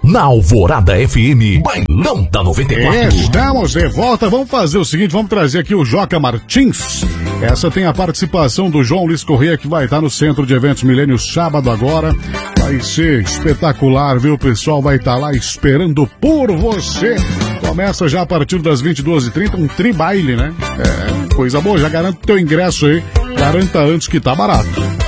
Na Alvorada FM, Bailão da 94. Estamos de volta, vamos fazer o seguinte, vamos trazer aqui o Joca Martins. Essa tem a participação do João Luiz Corrêa, que vai estar no Centro de Eventos Milênio sábado agora. Vai ser espetacular, viu? O pessoal vai estar lá esperando por você. Começa já a partir das 22h30, um tribaile, né? Coisa boa, já garanto teu ingresso aí. Garanta antes que tá barato.